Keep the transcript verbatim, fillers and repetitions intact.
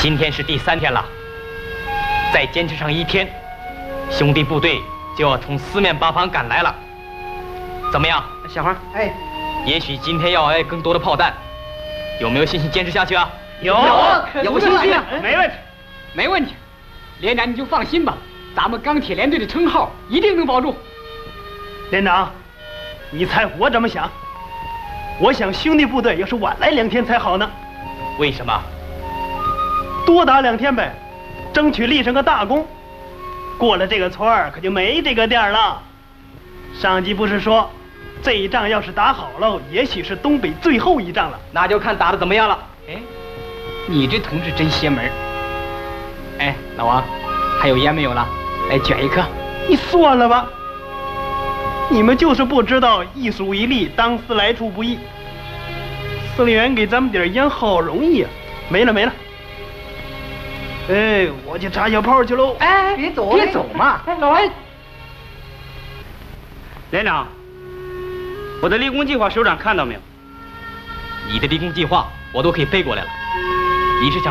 今天是第三天了，再坚持上一天，兄弟部队就要从四面八方赶来了。怎么样， 小花？哎， 也许今天要挨更多的炮弹，有没有信心坚持下去啊？ 有， 有信心， 没问题， 没问题。连长你就放心吧，咱们钢铁连队的称号一定能保住。 连长，你猜我怎么想？我想兄弟部队要是晚来两天才好呢。 为什么？ 多打两天呗，争取立上个大功。过了这个村儿，可就没这个店了。上级不是说，这一仗要是打好了，也许是东北最后一仗了。 那就看打得怎么样了。 哎，你这同志真邪门。哎，老王，还有烟没有了？来卷一颗。 你算了吧，你们就是不知道一鼠一粒，当思来处不易。司令员给咱们点烟好容易啊，没了没了。哎，我去查小炮去喽。 哎，别走，别走嘛！哎，老王， 连长，我的立功计划首长看到没有？ 你的立功计划我都可以背过来了，你是想？